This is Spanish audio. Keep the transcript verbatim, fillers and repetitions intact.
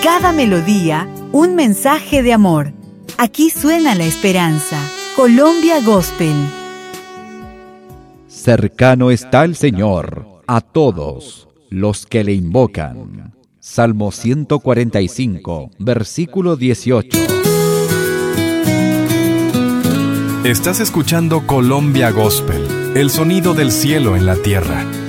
cada melodía, un mensaje de amor. Aquí suena la esperanza. Colombia Gospel. Cercano está el Señor a todos los que le invocan. Salmo ciento cuarenta y cinco, versículo dieciocho. Estás escuchando Colombia Gospel, el sonido del cielo en la tierra.